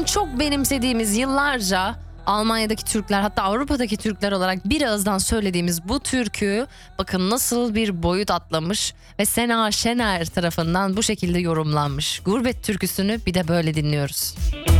çok benimsediğimiz, yıllarca Almanya'daki Türkler, hatta Avrupa'daki Türkler olarak bir ağızdan söylediğimiz bu türkü bakın nasıl bir boyut atlamış ve Sena Şener tarafından bu şekilde yorumlanmış. Gurbet türküsünü bir de böyle dinliyoruz.